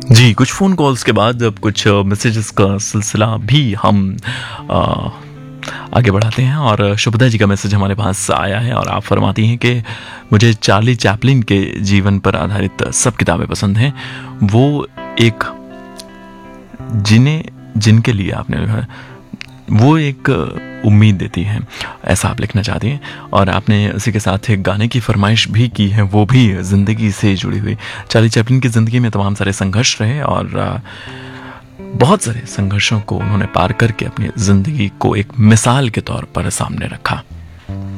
जी, कुछ phone calls के बाद अब कुछ मैसेजेस का सिलसिला भी हम अ, आगे बढ़ाते हैं और शुभदा जी का मैसेज हमारे पास आया है और आप फरमाती हैं कि मुझे चार्ली चैपलिन के जीवन पर आधारित सब किताबें पसंद हैं। वो एक जिन्हें जिनके लिए आपने लिखा है, वो एक उम्मीद देती है, ऐसा आप लिखना चाहती हैं। और आपने उसी के साथ एक गाने की फरमाइश भी की है, वो भी ज़िंदगी से जुड़ी हुई। चार्ली चैपलिन की ज़िंदगी में तमाम सारे संघर्ष रहे और बहुत सारे संघर्षों को उन्होंने पार करके अपनी ज़िंदगी को एक मिसाल के तौर पर सामने रखा।